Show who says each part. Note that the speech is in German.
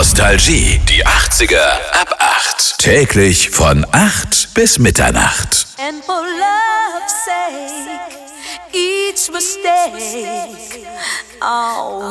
Speaker 1: Nostalgie, die 80er ab 8. Täglich von 8 bis Mitternacht.
Speaker 2: And for love's sake, each mistake, oh,